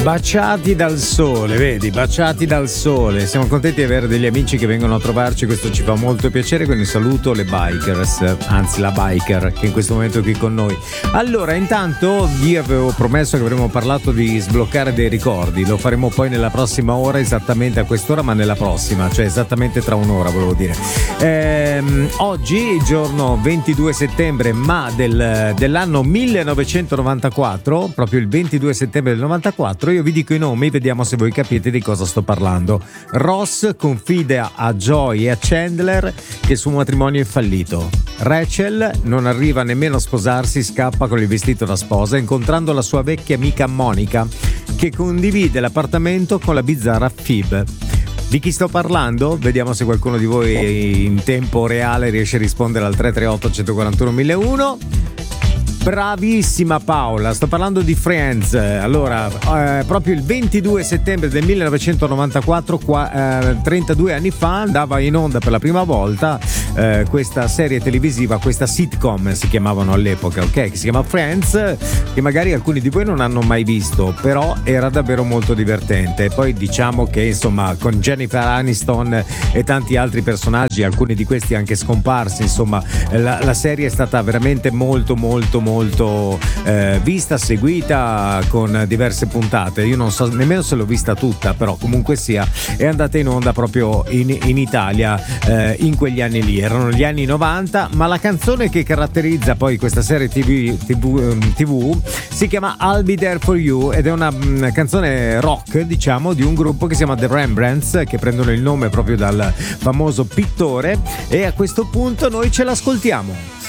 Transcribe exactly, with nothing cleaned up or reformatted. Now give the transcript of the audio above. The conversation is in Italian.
Baciati dal sole, vedi, baciati dal sole. Siamo contenti di avere degli amici che vengono a trovarci, questo ci fa molto piacere, quindi saluto le bikers, anzi la biker che in questo momento è qui con noi. Allora, intanto vi avevo promesso che avremmo parlato di sbloccare dei ricordi, lo faremo poi nella prossima ora, esattamente a quest'ora, ma nella prossima, cioè esattamente tra un'ora volevo dire. Ehm, oggi, giorno ventidue settembre, ma del, dell'anno millenovecentonovantaquattro, proprio il ventidue settembre del novantaquattro, io vi dico i nomi, vediamo se voi capite di cosa sto parlando. Ross confida a Joy e a Chandler che il suo matrimonio è fallito. Rachel non arriva nemmeno a sposarsi, scappa con il vestito da sposa, incontrando la sua vecchia amica Monica, che condivide l'appartamento con la bizzarra Phoebe. Di chi sto parlando? Vediamo se qualcuno di voi in tempo reale riesce a rispondere al tre tre otto uno quattro uno uno zero uno. Bravissima Paola, sto parlando di Friends. Allora, eh, proprio il ventidue settembre del millenovecentonovantaquattro, qua, eh, trentadue anni fa, andava in onda per la prima volta eh, questa serie televisiva, questa sitcom si chiamavano all'epoca, ok? Che si chiama Friends, che magari alcuni di voi non hanno mai visto, però era davvero molto divertente. Poi diciamo che insomma con Jennifer Aniston e tanti altri personaggi, alcuni di questi anche scomparsi, insomma la, la serie è stata veramente molto molto molto molto eh, vista, seguita con diverse puntate. Io non so nemmeno se l'ho vista tutta, però comunque sia è andata in onda proprio in, in Italia eh, in quegli anni lì, erano gli anni novanta, ma la canzone che caratterizza poi questa serie tv, TV, TV si chiama I'll Be There For You ed è una mh, canzone rock, diciamo, di un gruppo che si chiama The Rembrandts, che prendono il nome proprio dal famoso pittore, e a questo punto noi ce l'ascoltiamo.